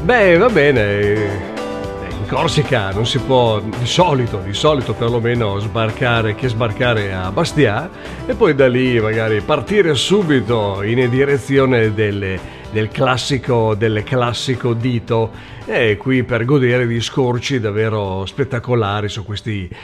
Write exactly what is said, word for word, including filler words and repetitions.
Beh, va bene. In Corsica non si può, di solito, di solito perlomeno, sbarcare che sbarcare a Bastia e poi da lì magari partire subito in direzione delle, del classico del classico dito, e qui per godere di scorci davvero spettacolari su questi